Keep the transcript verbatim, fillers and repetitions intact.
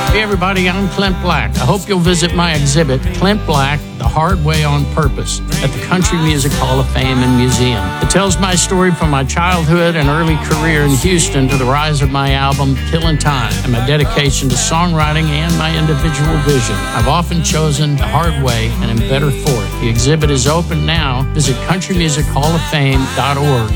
Hey everybody, I'm Clint Black. I hope you'll visit my exhibit, Clint Black, The Hard Way on Purpose, at the Country Music Hall of Fame and Museum. It tells my story from my childhood and early career in Houston to the rise of my album, Killin' Time, and my dedication to songwriting and my individual vision. I've often chosen the hard way and am better for it. The exhibit is open now. Visit country music hall of fame dot org